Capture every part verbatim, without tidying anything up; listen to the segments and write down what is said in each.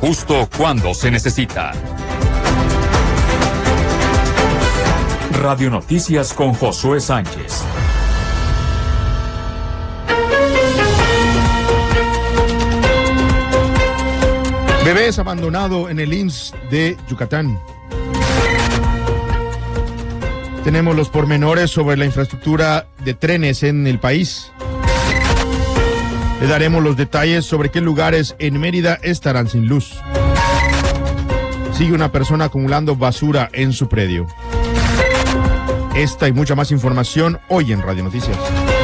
justo cuando se necesita. Radio Noticias con Josué Sánchez. Bebé es abandonado en el I M S S de Yucatán. Tenemos los pormenores sobre la infraestructura de trenes en el país. Le daremos los detalles sobre qué lugares en Mérida estarán sin luz. Sigue una persona acumulando basura en su predio. Esta y mucha más información hoy en Radio Noticias.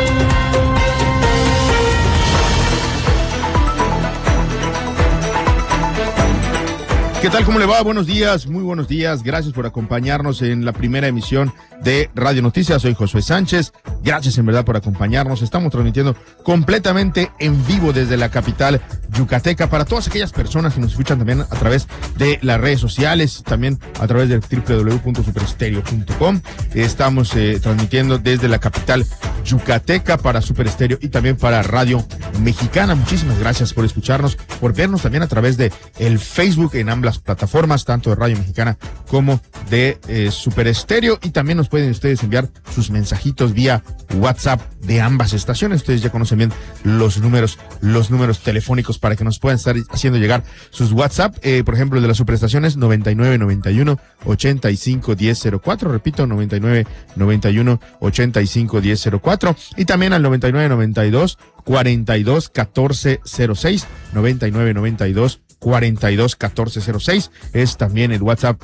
¿Qué tal? ¿Cómo le va? Buenos días, muy buenos días. Gracias por acompañarnos en la primera emisión de Radio Noticias. Soy Josué Sánchez. Gracias en verdad por acompañarnos. Estamos transmitiendo completamente en vivo desde la capital yucateca para todas aquellas personas que nos escuchan también a través de las redes sociales, también a través del doble u doble u doble u punto superestereo punto com. Estamos eh, transmitiendo desde la capital yucateca para Super Estéreo y también para Radio Mexicana. Muchísimas gracias por escucharnos, por vernos también a través de el Facebook en ambas plataformas, tanto de Radio Mexicana como de eh, Super Estéreo, y también nos pueden ustedes enviar sus mensajitos vía WhatsApp de ambas estaciones. Ustedes ya conocen bien los números, los números telefónicos para que nos puedan estar haciendo llegar sus WhatsApp. Eh, por ejemplo, el de las superestaciones noventa y nueve noventa y uno ochenta y cinco diez cero cuatro, repito, noventa y nueve noventa y uno ochenta y cinco diez cero cuatro, y también al noventa y nueve noventa y dos cuarenta y dos catorce cero seis, noventa y nueve noventa y dos cuarenta y dos catorce cero seis, es también el WhatsApp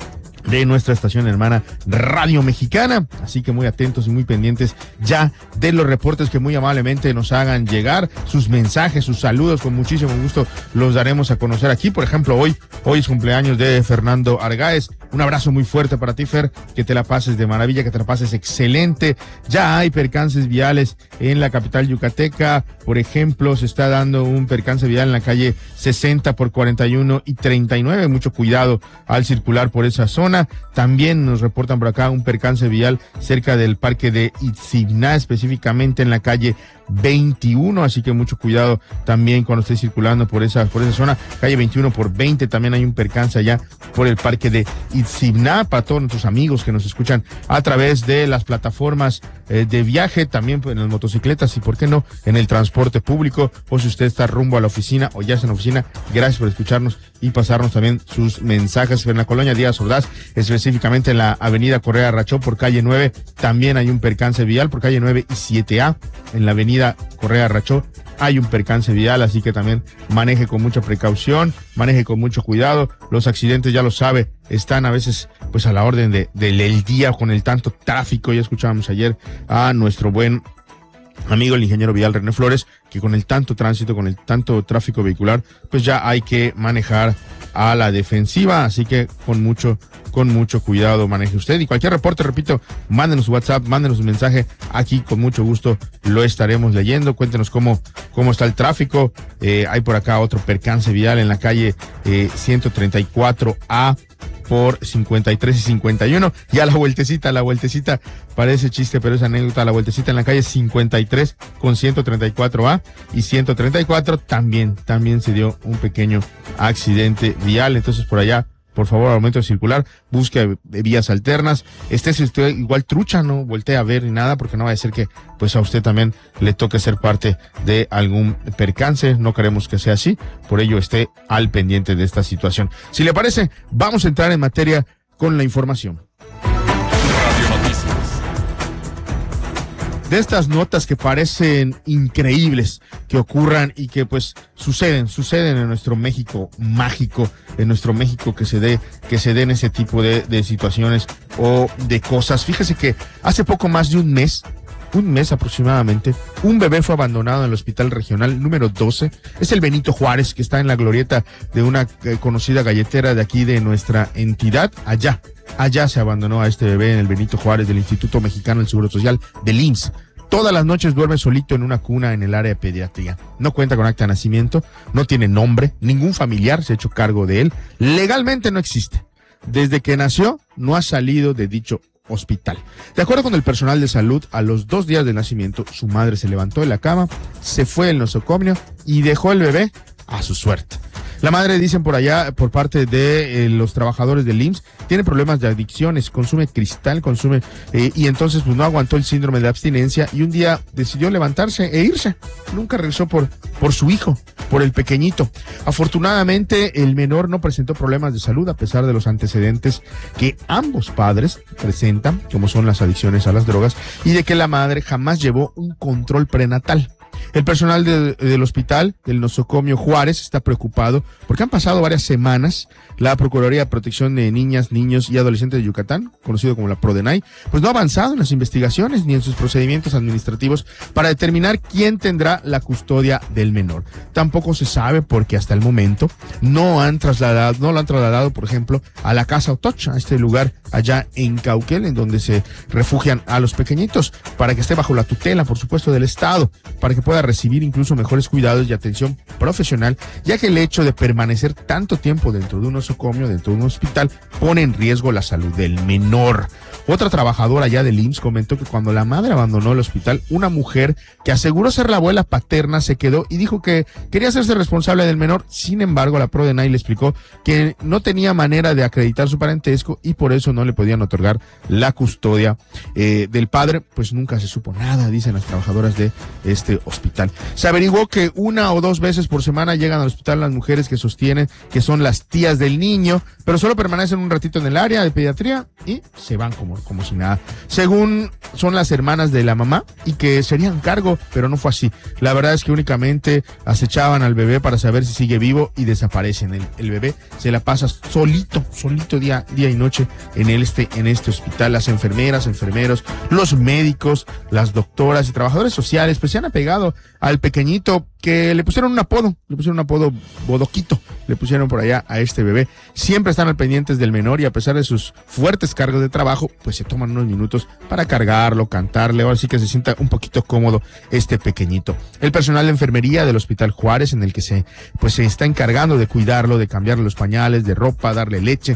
de nuestra estación hermana Radio Mexicana, así que muy atentos y muy pendientes ya de los reportes que muy amablemente nos hagan llegar, sus mensajes, sus saludos, con muchísimo gusto los daremos a conocer aquí. Por ejemplo, hoy, hoy es cumpleaños de Fernando Argáez. Un abrazo muy fuerte para ti, Fer, que te la pases de maravilla, que te la pases excelente. Ya hay percances viales en la capital yucateca. Por ejemplo, se está dando un percance vial en la calle sesenta por cuarenta y uno y treinta y nueve. Mucho cuidado al circular por esa zona. También nos reportan por acá un percance vial cerca del parque de Itzigná, específicamente en la calle veintiuno, así que mucho cuidado también cuando esté circulando por esa por esa zona. Calle veintiuno por veinte, también hay un percance allá por el parque de Itzigná. Para todos nuestros amigos que nos escuchan a través de las plataformas eh, de viaje, también en las motocicletas y por qué no en el transporte público, o si usted está rumbo a la oficina o ya está en la oficina, gracias por escucharnos y pasarnos también sus mensajes. En la colonia Díaz Ordaz, específicamente en la avenida Correa Rachó por calle nueve, también hay un percance vial por calle nueve y siete A. En la avenida Correa Rachó hay un percance vial, así que también maneje con mucha precaución, maneje con mucho cuidado. Los accidentes, ya lo sabe, están a veces pues a la orden de, del día con el tanto tráfico. Ya escuchábamos ayer a nuestro buen amigo el ingeniero vial René Flores, que con el tanto tránsito, con el tanto tráfico vehicular, pues ya hay que manejar a la defensiva, así que con mucho, con mucho cuidado maneje usted. Y cualquier reporte, repito, mándenos WhatsApp, mándenos un mensaje, aquí con mucho gusto lo estaremos leyendo. Cuéntenos cómo, cómo está el tráfico. Eh, hay por acá otro percance vial en la calle eh, ciento treinta y cuatro A por cincuenta y tres y cincuenta y uno, y a la vueltecita, la vueltecita, parece chiste, pero es anécdota, la vueltecita en la calle cincuenta y tres con ciento treinta y cuatro A y ciento treinta y cuatro, también, también se dio un pequeño accidente vial. Entonces por allá, por favor, al momento de circular, busque vías alternas. Esté si usted igual trucha, no voltee a ver ni nada, porque no va a ser que pues a usted también le toque ser parte de algún percance. No queremos que sea así, por ello esté al pendiente de esta situación. Si le parece, vamos a entrar en materia con la información. Radio Noticias. De estas notas que parecen increíbles que ocurran y que pues suceden, suceden en nuestro México mágico, en nuestro México que se dé, que se den ese tipo de, de situaciones o de cosas. Fíjese que hace poco más de un mes, un mes aproximadamente, un bebé fue abandonado en el hospital regional número doce. Es el Benito Juárez, que está en la glorieta de una eh, conocida galletera de aquí de nuestra entidad. Allá, allá se abandonó a este bebé en el Benito Juárez del Instituto Mexicano del Seguro Social del I M S S. Todas las noches duerme solito en una cuna en el área de pediatría. No cuenta con acta de nacimiento, no tiene nombre, ningún familiar se ha hecho cargo de él. Legalmente no existe. Desde que nació, no ha salido de dicho hospital. De acuerdo con el personal de salud, a los dos días de nacimiento, su madre se levantó de la cama, se fue del nosocomio y dejó el bebé a su suerte. La madre, dicen por allá, por parte de eh, los trabajadores del I M S S, tiene problemas de adicciones, consume cristal, consume, eh, y entonces pues no aguantó el síndrome de abstinencia y un día decidió levantarse e irse. Nunca regresó por, por su hijo, por el pequeñito. Afortunadamente, el menor no presentó problemas de salud a pesar de los antecedentes que ambos padres presentan, como son las adicciones a las drogas, y de que la madre jamás llevó un control prenatal. El personal de, del hospital del nosocomio Juárez está preocupado porque han pasado varias semanas. La Procuraduría de Protección de Niñas, Niños y Adolescentes de Yucatán, conocido como la PRODENAI, pues no ha avanzado en las investigaciones ni en sus procedimientos administrativos para determinar quién tendrá la custodia del menor. Tampoco se sabe porque hasta el momento no han trasladado, no lo han trasladado, por ejemplo, a la Casa Otocha, a este lugar allá en Cauquel, en donde se refugian a los pequeñitos, para que esté bajo la tutela, por supuesto, del Estado, para que pueda recibir incluso mejores cuidados y atención profesional, ya que el hecho de permanecer tanto tiempo dentro de un nosocomio, dentro de un hospital, pone en riesgo la salud del menor. Otra trabajadora ya del I M S S comentó que cuando la madre abandonó el hospital, una mujer que aseguró ser la abuela paterna se quedó y dijo que quería hacerse responsable del menor. Sin embargo, la PRODENAI le explicó que no tenía manera de acreditar su parentesco y por eso no le podían otorgar la custodia eh, del padre. Pues nunca se supo nada, dicen las trabajadoras de este hospital. Se averiguó que una o dos veces por semana llegan al hospital las mujeres que sostienen que son las tías del niño, pero solo permanecen un ratito en el área de pediatría y se van como, como si nada. Según son las hermanas de la mamá y que serían cargo, pero no fue así. La verdad es que únicamente acechaban al bebé para saber si sigue vivo y desaparecen. El, el bebé se la pasa solito, solito día, día y noche en el este, en este hospital. Las enfermeras, enfermeros, los médicos, las doctoras y trabajadores sociales pues se han apegado al pequeñito, que le pusieron un apodo, le pusieron un apodo Bodoquito, le pusieron por allá a este bebé. Siempre están al pendientes del menor y a pesar de sus fuertes cargas de trabajo, pues se toman unos minutos para cargarlo, cantarle, ahora sí que se sienta un poquito cómodo este pequeñito. El personal de enfermería del Hospital Juárez, en el que se, pues se está encargando de cuidarlo, de cambiarle los pañales, de ropa, darle leche.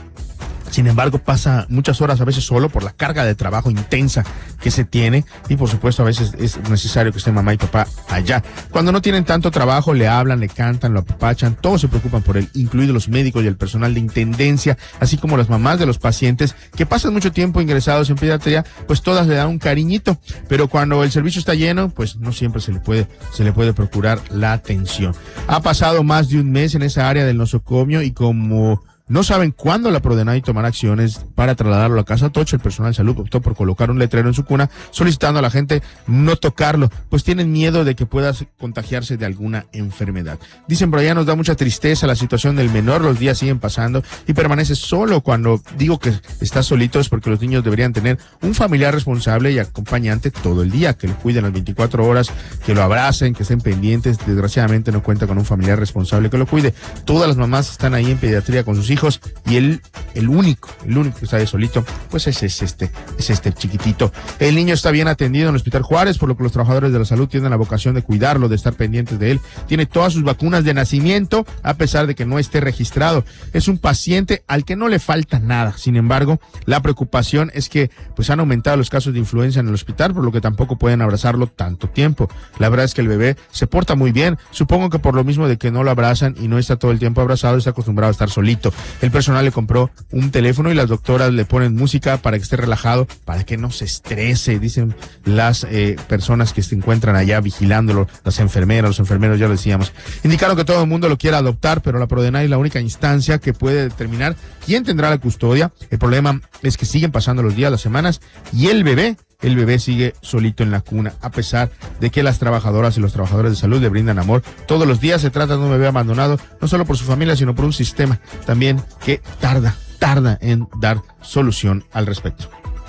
Sin embargo, pasa muchas horas a veces solo por la carga de trabajo intensa que se tiene y por supuesto a veces es necesario que estén mamá y papá allá. Cuando no tienen tanto trabajo, le hablan, le cantan, lo apapachan, todos se preocupan por él, incluidos los médicos y el personal de intendencia, así como las mamás de los pacientes que pasan mucho tiempo ingresados en pediatría, pues todas le dan un cariñito, pero cuando el servicio está lleno, pues no siempre se le puede, se le puede procurar la atención. Ha pasado más de un mes en esa área del nosocomio y como no saben cuándo la PRODENAI tomará acciones para trasladarlo a la Casa Otocha, el personal de salud optó por colocar un letrero en su cuna solicitando a la gente no tocarlo, pues tienen miedo de que pueda contagiarse de alguna enfermedad. Dicen por allá, nos da mucha tristeza la situación del menor, los días siguen pasando y permanece solo. Cuando digo que está solito es porque los niños deberían tener un familiar responsable y acompañante todo el día, que lo cuiden las veinticuatro horas, que lo abracen, que estén pendientes. Desgraciadamente no cuenta con un familiar responsable que lo cuide. Todas las mamás están ahí en pediatría con sus hijos hijos y el, el único, el único que está ahí solito, pues es, es este, es este chiquitito. El niño está bien atendido en el Hospital Juárez, por lo que los trabajadores de la salud tienen la vocación de cuidarlo, de estar pendientes de él. Tiene todas sus vacunas de nacimiento, a pesar de que no esté registrado. Es un paciente al que no le falta nada. Sin embargo, la preocupación es que pues han aumentado los casos de influenza en el hospital, por lo que tampoco pueden abrazarlo tanto tiempo. La verdad es que el bebé se porta muy bien. Supongo que por lo mismo de que no lo abrazan y no está todo el tiempo abrazado, está acostumbrado a estar solito. El personal le compró un teléfono y las doctoras le ponen música para que esté relajado, para que no se estrese, dicen las eh, personas que se encuentran allá vigilándolo, las enfermeras, los enfermeros, ya lo decíamos. Indicaron que todo el mundo lo quiera adoptar, pero la PRODENAI es la única instancia que puede determinar quién tendrá la custodia. El problema es que siguen pasando los días, las semanas, y el bebé El bebé sigue solito en la cuna, a pesar de que las trabajadoras y los trabajadores de salud le brindan amor todos los días. Se trata de un bebé abandonado, no solo por su familia, sino por un sistema también que tarda, tarda en dar solución al respecto.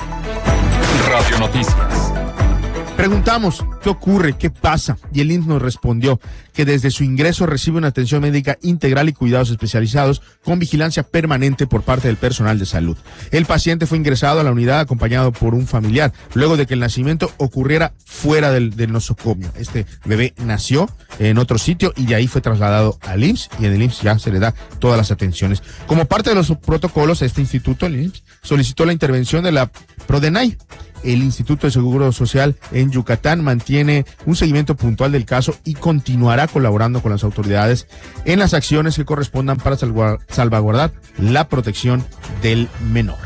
Radio Noticias. Preguntamos, ¿qué ocurre? ¿Qué pasa? Y el I M S S nos respondió que desde su ingreso recibe una atención médica integral y cuidados especializados con vigilancia permanente por parte del personal de salud. El paciente fue ingresado a la unidad acompañado por un familiar, luego de que el nacimiento ocurriera fuera del, del nosocomio. Este bebé nació en otro sitio y de ahí fue trasladado al I M S S y en el I M S S ya se le da todas las atenciones. Como parte de los protocolos, este instituto, el I M S S, solicitó la intervención de la PRODENAI. el Instituto de Seguro Social en Yucatán mantiene un seguimiento puntual del caso y continuará colaborando con las autoridades en las acciones que correspondan para salvaguardar la protección del menor.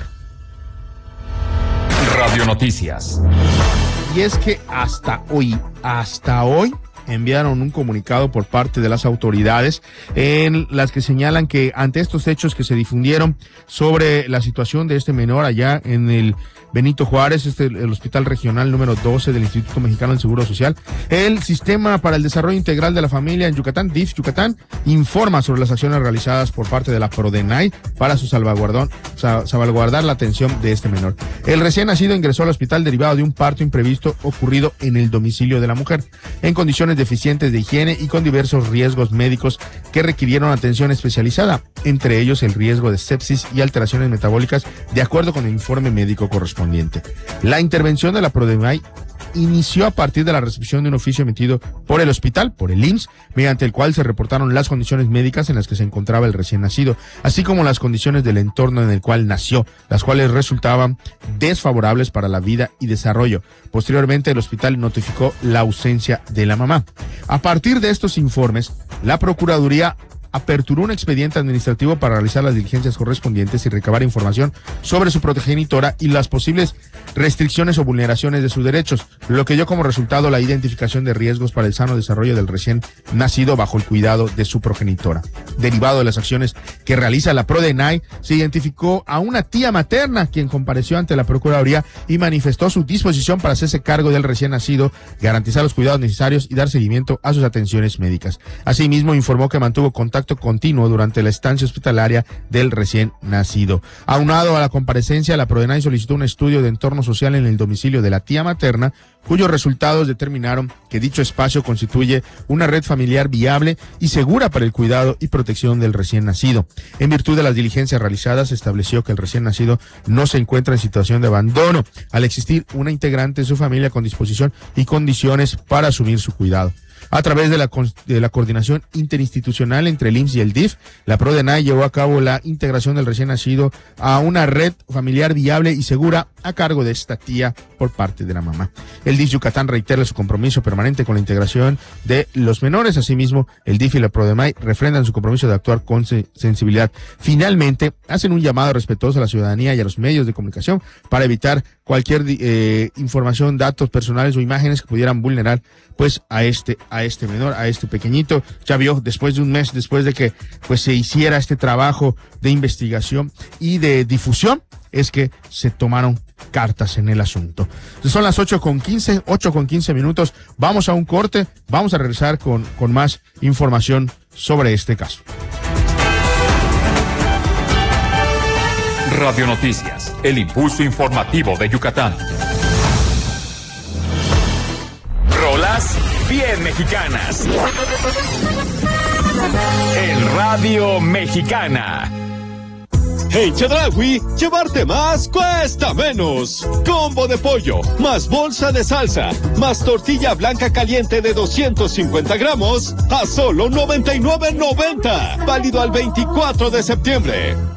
Radio Noticias. Y es que hasta hoy, hasta hoy, enviaron un comunicado por parte de las autoridades en las que señalan que ante estos hechos que se difundieron sobre la situación de este menor allá en el Benito Juárez, este el hospital regional número doce del Instituto Mexicano del Seguro Social, el Sistema para el Desarrollo Integral de la Familia en Yucatán, D I F Yucatán, informa sobre las acciones realizadas por parte de la PRODENAI para su salvaguardón, salvaguardar la atención de este menor. El recién nacido ingresó al hospital derivado de un parto imprevisto ocurrido en el domicilio de la mujer, en condiciones deficientes de higiene y con diversos riesgos médicos que requirieron atención especializada, entre ellos el riesgo de sepsis y alteraciones metabólicas, de acuerdo con el informe médico correspondiente. La intervención de la PRODENAI inició a partir de la recepción de un oficio emitido por el hospital, por el I M S S, mediante el cual se reportaron las condiciones médicas en las que se encontraba el recién nacido, así como las condiciones del entorno en el cual nació, las cuales resultaban desfavorables para la vida y desarrollo. Posteriormente, el hospital notificó la ausencia de la mamá. A partir de estos informes, la Procuraduría aperturó un expediente administrativo para realizar las diligencias correspondientes y recabar información sobre su progenitora y las posibles restricciones o vulneraciones de sus derechos, lo que dio como resultado la identificación de riesgos para el sano desarrollo del recién nacido bajo el cuidado de su progenitora. Derivado de las acciones que realiza la PRODENAI, se identificó a una tía materna, quien compareció ante la Procuraduría y manifestó su disposición para hacerse cargo del recién nacido, garantizar los cuidados necesarios y dar seguimiento a sus atenciones médicas. Asimismo, informó que mantuvo contacto continuo durante la estancia hospitalaria del recién nacido. Aunado a la comparecencia, la PRODENAI solicitó un estudio de entorno social en el domicilio de la tía materna, cuyos resultados determinaron que dicho espacio constituye una red familiar viable y segura para el cuidado y protección del recién nacido. En virtud de las diligencias realizadas, se estableció que el recién nacido no se encuentra en situación de abandono, al existir una integrante de su familia con disposición y condiciones para asumir su cuidado. A través de la, de la coordinación interinstitucional entre el I M S S y el D I F, la PRODENAI llevó a cabo la integración del recién nacido a una red familiar viable y segura a cargo de esta tía por parte de la mamá. El D I F Yucatán reitera su compromiso permanente con la integración de los menores. Asimismo, el D I F y la PRODENAI refrendan su compromiso de actuar con sensibilidad. Finalmente, hacen un llamado respetuoso a la ciudadanía y a los medios de comunicación para evitar cualquier eh, información, datos personales o imágenes que pudieran vulnerar pues a este a este menor, a este pequeñito. Ya vio, después de un mes, después de que pues se hiciera este trabajo de investigación y de difusión, es que se tomaron cartas en el asunto. Son las ocho con quince, ocho con quince minutos. Vamos a un corte, vamos a regresar con, con más información sobre este caso. Radio Noticias, el impulso informativo de Yucatán. Rolas bien mexicanas. En Radio Mexicana. En Chedraui, llevarte más cuesta menos. Combo de pollo, más bolsa de salsa, más tortilla blanca caliente de doscientos cincuenta gramos a solo noventa y nueve noventa. Válido al veinticuatro de septiembre.